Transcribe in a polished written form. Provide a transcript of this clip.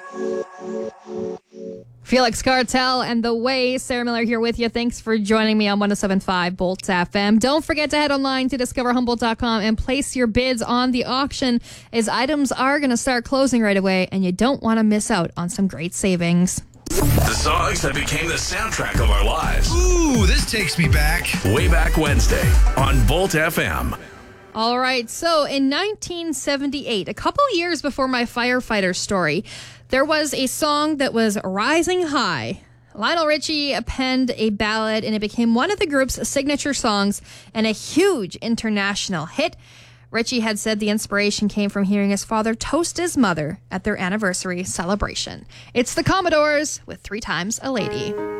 Felix Cartel and The Way. Sarah Miller here with you. Thanks for joining me on 107.5 Bolt FM. Don't forget to head online to discoverhumboldt.com and place your bids on the auction, as items are going to start closing right away, and you don't want to miss out on some great savings. The songs that became the soundtrack of our lives. Ooh, this takes me back. Way Back Wednesday on Bolt FM. All right, so in 1978, a couple years before my firefighter story, there was a song that was rising high. Lionel Richie penned a ballad, and it became one of the group's signature songs and a huge international hit. Richie had said the inspiration came from hearing his father toast his mother at their anniversary celebration. It's the Commodores with 3 Times a Lady.